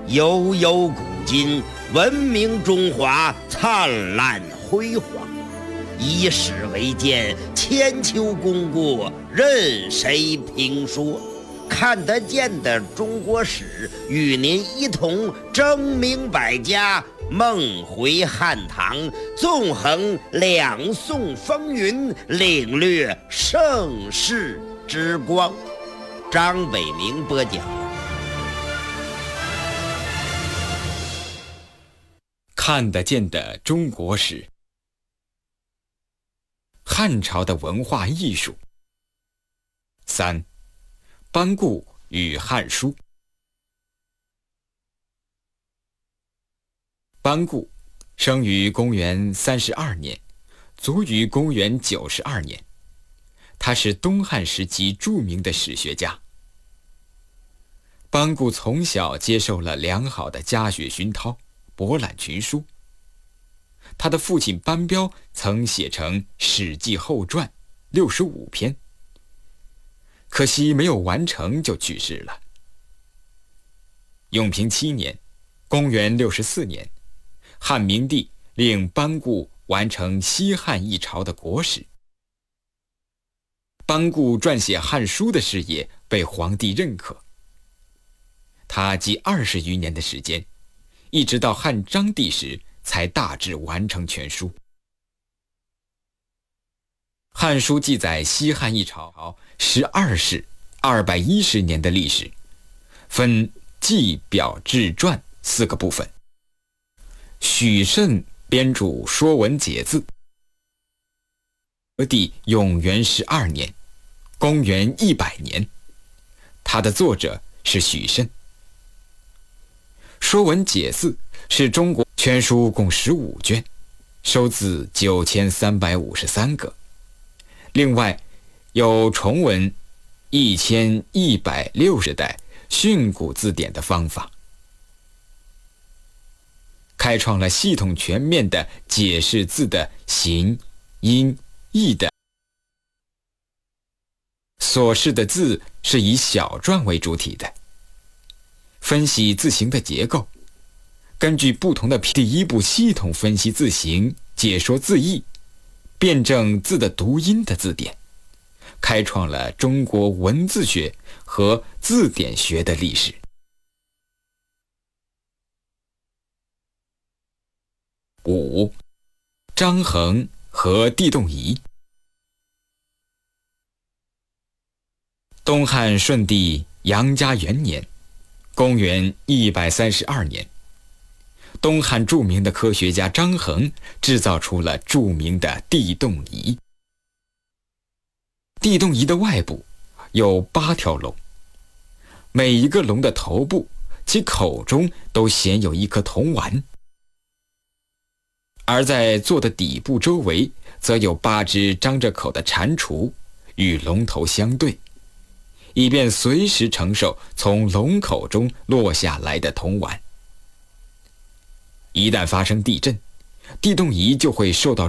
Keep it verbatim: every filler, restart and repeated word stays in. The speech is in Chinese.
悠悠古今，文明中华灿烂辉煌。以史为鉴，千秋功过任谁评说。看得见的中国史，与您一同争鸣百家，梦回汉唐，纵横两宋风云，领略盛世之光。张北明播讲。 看得见的中国史，汉朝的文化艺术。三，班固与《汉书》。班固生于公元三十二年，卒于公元九十二年。他是东汉时期著名的史学家。班固从小接受了良好的家学熏陶，博览群书。他的父亲班彪曾写成《史记后传》六十五篇，可惜没有完成就去世了。永平七年，公元六十四年，汉明帝令班固完成西汉一朝的国史。班固撰写《汉书》的事业被皇帝认可。他积二十余年的时间，一直到汉章帝时才大致完成全书。《汉书》记载西汉一朝十二世二百一十年的历史，分纪表志传四个部分。许慎编著《说文解字》。帝永元十二年，公元一百年，他的作者是许慎。《说文解字》是中国全书，共十五卷，收字九千三百五十三个。另外有重文一千一百六十代训诂字典的方法，开创了系统全面的解释字的形、音、义的。所示的字是以小篆为主体的，分析字形的结构，根据不同的第一步系统分析字形，解说字义，辩证字的读音的字典，开创了中国文字学和字典学的历史。五，张衡和地动仪。东汉顺帝杨家元年，公元一百三十二年，东汉著名的科学家张衡制造出了著名的地动仪。地动仪的外部有八条龙，每一个龙的头部其口中都衔有一颗铜丸，而在座的底部周围则有八只张着口的蟾蜍与龙头相对，以便随时承受从龙口中落下来的铜丸。一旦发生地震，地动仪就会受到